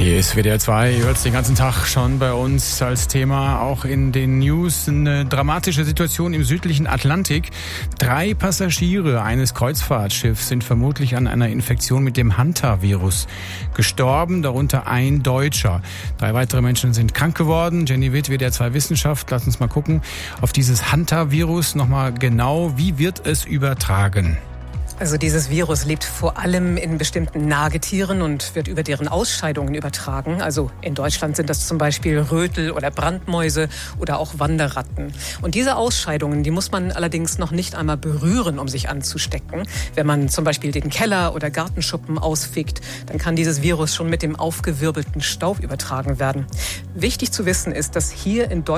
Hier ist WDR 2, ihr hört es den ganzen Tag schon bei uns als Thema, auch in den News. Eine dramatische Situation im südlichen Atlantik. 3 Passagiere eines Kreuzfahrtschiffs sind vermutlich an einer Infektion mit dem Hantavirus gestorben, darunter ein Deutscher. 3 weitere Menschen sind krank geworden. Jenny Witt, WDR 2 Wissenschaft, lass uns mal gucken auf dieses Hantavirus nochmal genau. Wie wird es übertragen? Also dieses Virus lebt vor allem in bestimmten Nagetieren und wird über deren Ausscheidungen übertragen. Also in Deutschland sind das zum Beispiel Rötel oder Brandmäuse oder auch Wanderratten. Und diese Ausscheidungen, die muss man allerdings noch nicht einmal berühren, um sich anzustecken. Wenn man zum Beispiel den Keller oder Gartenschuppen ausfegt, dann kann dieses Virus schon mit dem aufgewirbelten Staub übertragen werden. Wichtig zu wissen ist, dass hier in Deutschland